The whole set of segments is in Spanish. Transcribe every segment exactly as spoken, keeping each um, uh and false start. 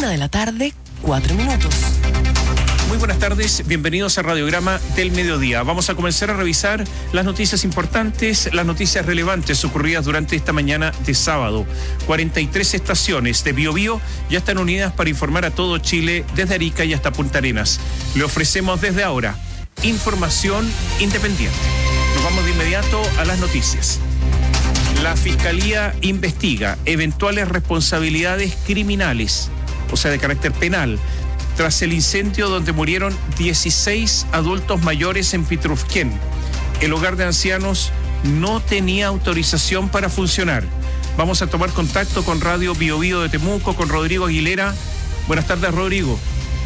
Una de la tarde, cuatro minutos. Muy buenas tardes, bienvenidos a Radiograma del Mediodía. Vamos a comenzar a revisar las noticias importantes, las noticias relevantes ocurridas durante esta mañana de sábado. cuarenta y tres estaciones de Biobío ya están unidas para informar a todo Chile desde Arica y hasta Punta Arenas. Le ofrecemos desde ahora información independiente. Nos vamos de inmediato a las noticias. La Fiscalía investiga eventuales responsabilidades criminales, o sea, de carácter penal, tras el incendio donde murieron dieciséis adultos mayores en Pitrufquén. El hogar de ancianos no tenía autorización para funcionar. Vamos a tomar contacto con Radio Biobío de Temuco, con Rodrigo Aguilera. Buenas tardes, Rodrigo.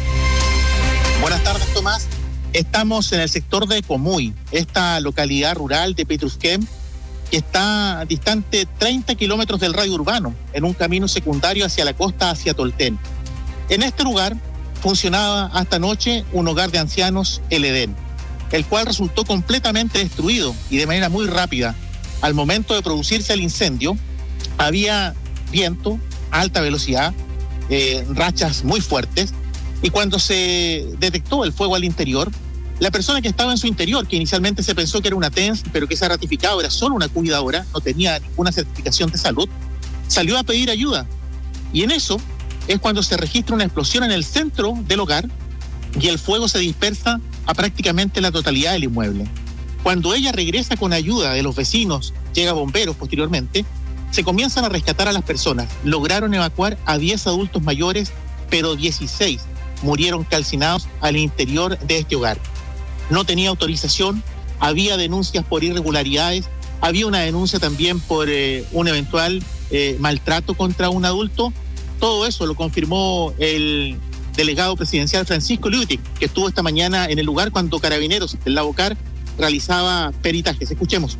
Buenas tardes, Tomás. Estamos en el sector de Comuy, esta localidad rural de Pitrufquén, que está distante treinta kilómetros del radio urbano, en un camino secundario hacia la costa, hacia Tolten. En este lugar funcionaba hasta anoche un hogar de ancianos, el Edén, el cual resultó completamente destruido y de manera muy rápida. Al momento de producirse el incendio, había viento, alta velocidad, eh, rachas muy fuertes, y cuando se detectó el fuego al interior, la persona que estaba en su interior, que inicialmente se pensó que era una T E N S, pero que se ha ratificado, era solo una cuidadora, no tenía ninguna certificación de salud, salió a pedir ayuda. Y en eso es cuando se registra una explosión en el centro del hogar y el fuego se dispersa a prácticamente la totalidad del inmueble. Cuando ella regresa con ayuda de los vecinos, llega bomberos posteriormente, se comienzan a rescatar a las personas. Lograron evacuar a diez adultos mayores, pero dieciséis murieron calcinados al interior de este hogar. No tenía autorización, había denuncias por irregularidades, había una denuncia también por eh, un eventual eh, maltrato contra un adulto. Todo eso lo confirmó el delegado presidencial Francisco Liutic, que estuvo esta mañana en el lugar cuando Carabineros del Laucar realizaba peritajes. Escuchemos.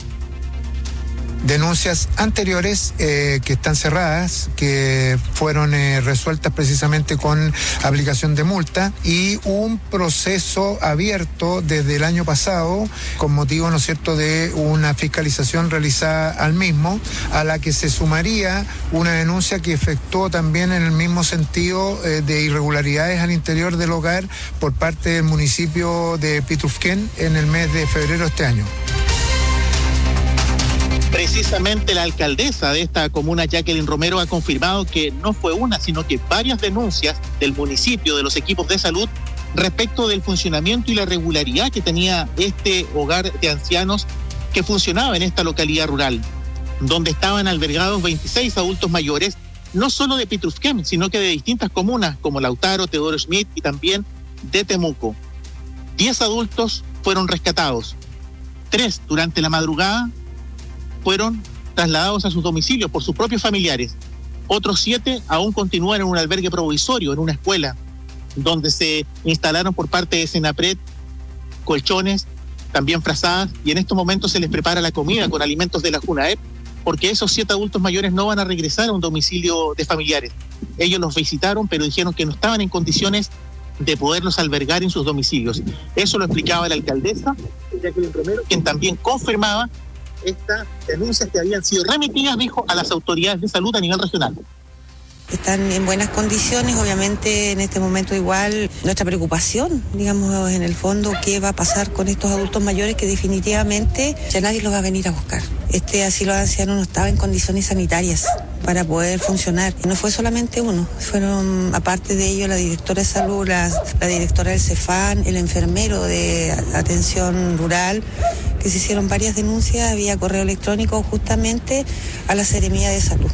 Denuncias anteriores eh, que están cerradas, que fueron eh, resueltas precisamente con aplicación de multa, y un proceso abierto desde el año pasado con motivo, ¿no es cierto?, de una fiscalización realizada al mismo, a la que se sumaría una denuncia que efectuó también en el mismo sentido eh, de irregularidades al interior del hogar por parte del municipio de Pitrufquén en el mes de febrero de este año. Precisamente la alcaldesa de esta comuna, Jacqueline Romero, ha confirmado que no fue una, sino que varias denuncias del municipio, de los equipos de salud, respecto del funcionamiento y la regularidad que tenía este hogar de ancianos que funcionaba en esta localidad rural, donde estaban albergados veintiséis adultos mayores, no solo de Pitrufquén, sino que de distintas comunas como Lautaro, Teodoro Schmidt y también de Temuco. Diez adultos fueron rescatados. Tres durante la madrugada fueron trasladados a sus domicilios por sus propios familiares. Otros siete aún continúan en un albergue provisorio, en una escuela, donde se instalaron por parte de Senapred colchones, también frazadas, y en estos momentos se les prepara la comida con alimentos de la Junaep, porque esos siete adultos mayores no van a regresar a un domicilio de familiares. Ellos los visitaron, pero dijeron que no estaban en condiciones de poderlos albergar en sus domicilios. Eso lo explicaba la alcaldesa, Jacqueline Romero, quien también confirmaba estas denuncias que habían sido remitidas, dijo, a las autoridades de salud a nivel regional. Están en buenas condiciones, obviamente en este momento igual nuestra preocupación, digamos, en el fondo, qué va a pasar con estos adultos mayores que definitivamente ya nadie los va a venir a buscar. Este asilo de ancianos no estaba en condiciones sanitarias para poder funcionar. No fue solamente uno, fueron aparte de ello la directora de salud, la, la directora del Cefán, el enfermero de atención rural, que se hicieron varias denuncias vía correo electrónico justamente a la Seremía de Salud.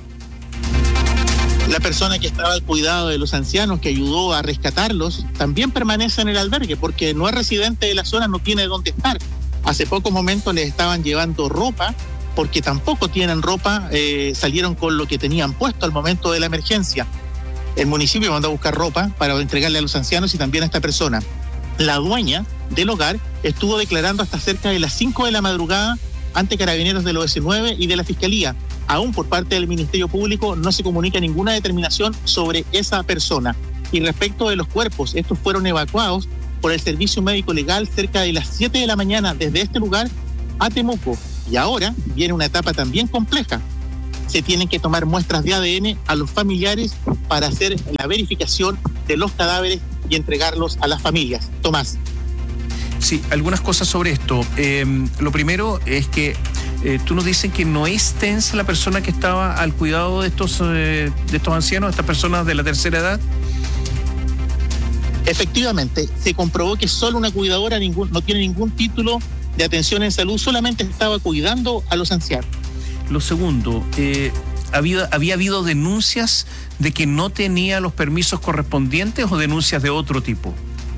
La persona que estaba al cuidado de los ancianos, que ayudó a rescatarlos, también permanece en el albergue porque no es residente de la zona, no tiene dónde estar. Hace pocos momentos les estaban llevando ropa porque tampoco tienen ropa, eh, salieron con lo que tenían puesto al momento de la emergencia. El municipio mandó a buscar ropa para entregarle a los ancianos y también a esta persona. La dueña del hogar estuvo declarando hasta cerca de las cinco de la madrugada ante Carabineros del O S nueve y de la Fiscalía. Aún por parte del Ministerio Público no se comunica ninguna determinación sobre esa persona. Y respecto de los cuerpos, estos fueron evacuados por el Servicio Médico Legal cerca de las siete de la mañana desde este lugar a Temuco. Y ahora viene una etapa también compleja, se tienen que tomar muestras de A D N a los familiares para hacer la verificación de los cadáveres y entregarlos a las familias. Tomás. Sí, algunas cosas sobre esto. Eh, lo primero es que eh, tú nos dices que no es tensa la persona que estaba al cuidado de estos, eh, de estos ancianos, estas personas de la tercera edad. Efectivamente, se comprobó que solo una cuidadora ningún, no tiene ningún título de atención en salud, solamente estaba cuidando a los ancianos. Lo segundo, eh, ¿había, ¿había habido denuncias de que no tenía los permisos correspondientes o denuncias de otro tipo?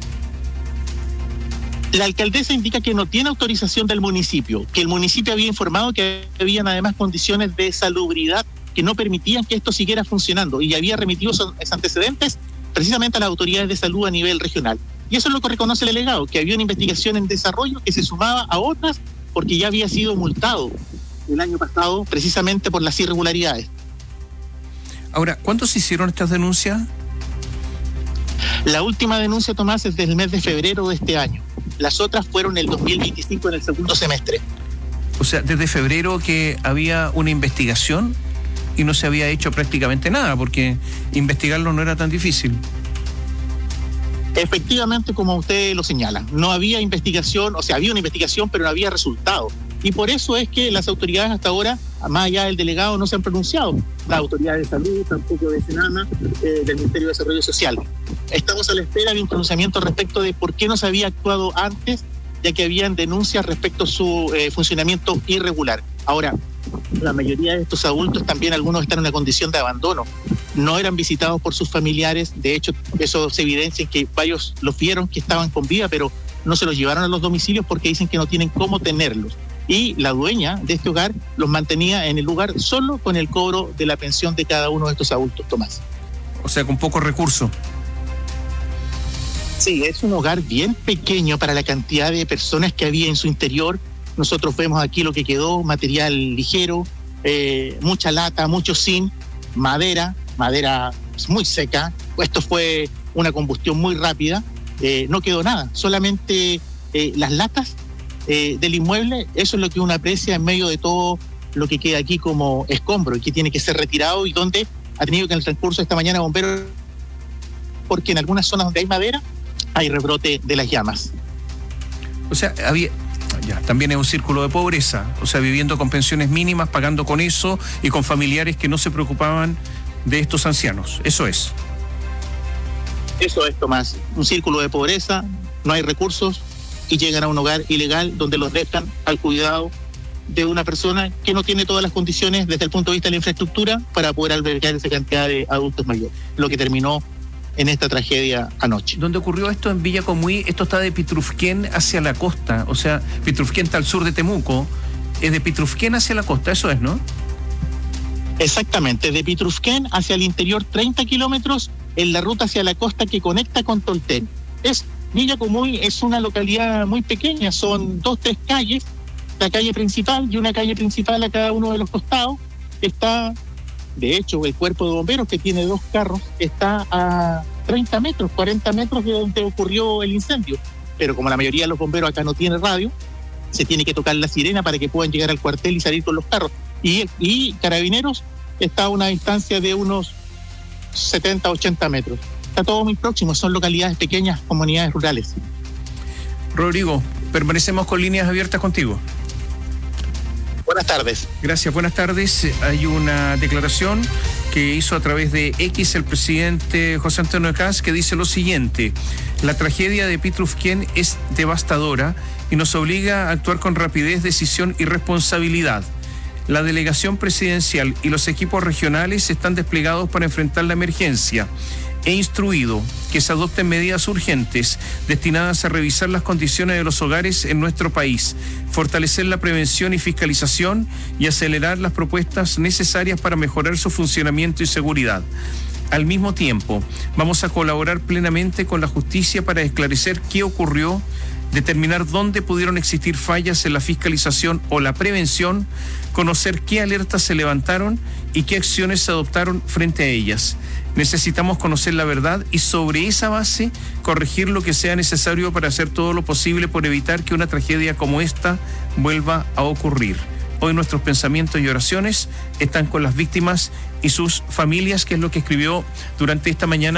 La alcaldesa indica que no tiene autorización del municipio, que el municipio había informado que habían además condiciones de salubridad que no permitían que esto siguiera funcionando y había remitido esos antecedentes precisamente a las autoridades de salud a nivel regional. Y eso es lo que reconoce el delegado, que había una investigación en desarrollo que se sumaba a otras porque ya había sido multado el año pasado precisamente por las irregularidades. Ahora, ¿cuándo se hicieron estas denuncias? La última denuncia, Tomás, es del mes de febrero de este año. Las otras fueron el dos mil veinticinco en el segundo semestre. O sea, desde febrero que había una investigación y no se había hecho prácticamente nada, porque investigarlo no era tan difícil. Efectivamente, como usted lo señala, no había investigación, o sea, había una investigación, pero no había resultado. Y por eso es que las autoridades hasta ahora, más allá del delegado, no se han pronunciado. Las autoridades de salud, tampoco de Senama, eh, del Ministerio de Desarrollo Social. Estamos a la espera de un pronunciamiento respecto de por qué no se había actuado antes, ya que habían denuncias respecto a su eh, funcionamiento irregular. Ahora, la mayoría de estos adultos, también algunos están en una condición de abandono. No eran visitados por sus familiares. De hecho, eso se evidencia en que varios los vieron que estaban con vida, pero no se los llevaron a los domicilios porque dicen que no tienen cómo tenerlos. Y la dueña de este hogar los mantenía en el lugar solo con el cobro de la pensión de cada uno de estos adultos, Tomás. O sea, con pocos recursos. Sí, es un hogar bien pequeño para la cantidad de personas que había en su interior. Nosotros vemos aquí lo que quedó, material ligero, eh, mucha lata, mucho zinc, madera, madera muy seca. Esto fue una combustión muy rápida. Eh, no quedó nada, solamente eh, las latas eh, del inmueble. Eso es lo que uno aprecia en medio de todo lo que queda aquí como escombro y que tiene que ser retirado, y donde ha tenido que en el transcurso de esta mañana bomberos, porque en algunas zonas donde hay madera hay rebrote de las llamas. O sea, había... Ya, también es un círculo de pobreza, o sea, viviendo con pensiones mínimas, pagando con eso y con familiares que no se preocupaban de estos ancianos. Eso es. Eso es, Tomás. Un círculo de pobreza, no hay recursos y llegan a un hogar ilegal donde los dejan al cuidado de una persona que no tiene todas las condiciones desde el punto de vista de la infraestructura para poder albergar esa cantidad de adultos mayores, lo que terminó en esta tragedia anoche. ¿Dónde ocurrió esto? En Villa Comuy. Esto está de Pitrufquén hacia la costa, o sea, Pitrufquén está al sur de Temuco, es de Pitrufquén hacia la costa, eso es, ¿no? Exactamente, de Pitrufquén hacia el interior treinta kilómetros en la ruta hacia la costa que conecta con Tolten. Es, Villa Comuy es una localidad muy pequeña, son dos, tres calles, la calle principal y una calle principal a cada uno de los costados. Está, de hecho, el cuerpo de bomberos, que tiene dos carros, está a treinta metros, cuarenta metros de donde ocurrió el incendio. Pero como la mayoría de los bomberos acá no tiene radio, se tiene que tocar la sirena para que puedan llegar al cuartel y salir con los carros. Y, y Carabineros está a una distancia de unos setenta, ochenta metros. Está todo muy próximo, son localidades pequeñas, comunidades rurales. Rodrigo, permanecemos con líneas abiertas contigo. Buenas tardes. Gracias, buenas tardes. Hay una declaración que hizo a través de X el presidente José Antonio Kast, que dice lo siguiente: la tragedia de Pitrufquén es devastadora y nos obliga a actuar con rapidez, decisión y responsabilidad. La delegación presidencial y los equipos regionales están desplegados para enfrentar la emergencia. He instruido que se adopten medidas urgentes destinadas a revisar las condiciones de los hogares en nuestro país, fortalecer la prevención y fiscalización y acelerar las propuestas necesarias para mejorar su funcionamiento y seguridad. Al mismo tiempo, vamos a colaborar plenamente con la justicia para esclarecer qué ocurrió, determinar dónde pudieron existir fallas en la fiscalización o la prevención, conocer qué alertas se levantaron y qué acciones se adoptaron frente a ellas. Necesitamos conocer la verdad y sobre esa base corregir lo que sea necesario para hacer todo lo posible por evitar que una tragedia como esta vuelva a ocurrir. Hoy nuestros pensamientos y oraciones están con las víctimas y sus familias, que es lo que escribió durante esta mañana